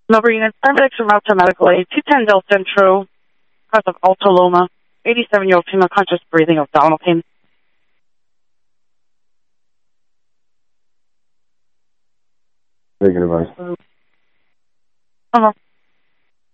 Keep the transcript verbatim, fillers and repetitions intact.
Number unit, paramedics from route to medical aid, two ten Del Centro, cause of Altaloma, eighty-seven-year-old female conscious breathing of abdominal pain. Negative advice. Uh-huh.